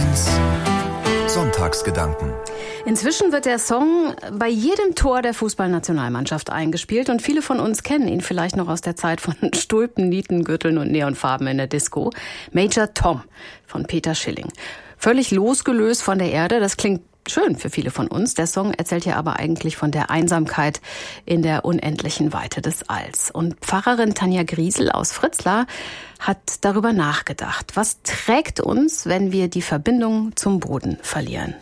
1 Sonntagsgedanken. Inzwischen wird der Song bei jedem Tor der Fußballnationalmannschaft eingespielt und viele von uns kennen ihn vielleicht noch aus der Zeit von Stulpen, Nietengürteln und Neonfarben in der Disco. Major Tom von Peter Schilling. Völlig losgelöst von der Erde, das klingt schön für viele von uns. Der Song erzählt ja aber eigentlich von der Einsamkeit in der unendlichen Weite des Alls. Und Pfarrerin Tanja Griesel aus Fritzlar hat darüber nachgedacht. Was trägt uns, wenn wir die Verbindung zum Boden verlieren?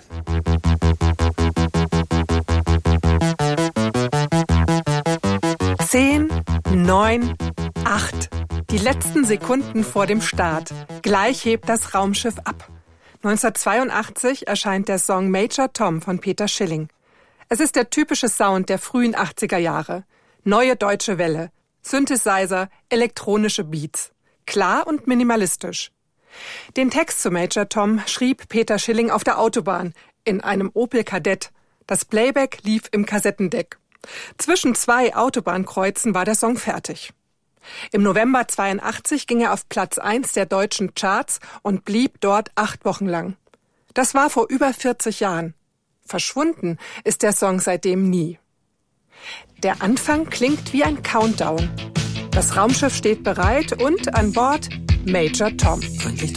Zehn, 9, 8. Die letzten Sekunden vor dem Start. Gleich hebt das Raumschiff ab. 1982 erscheint der Song Major Tom von Peter Schilling. Es ist der typische Sound der frühen 80er Jahre. Neue deutsche Welle, Synthesizer, elektronische Beats. Klar und minimalistisch. Den Text zu Major Tom schrieb Peter Schilling auf der Autobahn in einem Opel Kadett. Das Playback lief im Kassettendeck. Zwischen 2 Autobahnkreuzen war der Song fertig. Im November 82 ging er auf Platz 1 der deutschen Charts und blieb dort 8 Wochen lang. Das war vor über 40 Jahren. Verschwunden ist der Song seitdem nie. Der Anfang klingt wie ein Countdown. Das Raumschiff steht bereit und an Bord Major Tom. Freundlich